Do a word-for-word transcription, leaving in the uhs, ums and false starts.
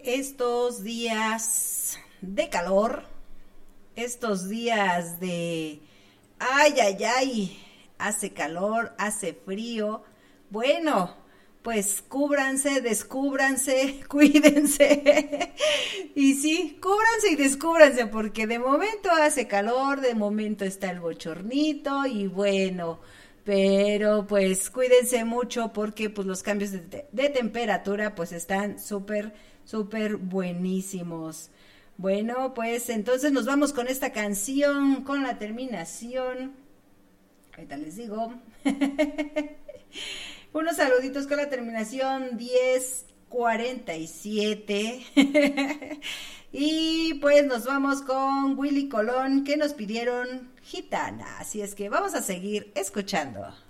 Estos días de calor, estos días de ay, ay, ay, hace calor, hace frío. Bueno, pues cúbranse, descúbranse, cuídense. Y sí, cúbranse y descúbranse, porque de momento hace calor, de momento está el bochornito y bueno, pero pues cuídense mucho porque pues los cambios de, te- de temperatura pues están súper, súper buenísimos. Bueno, pues entonces nos vamos con esta canción, con la terminación. Ahorita les digo. Unos saluditos con la terminación diez cuarenta y siete. Y pues nos vamos con Willy Colón, que nos pidieron Gitana. Así es que vamos a seguir escuchando.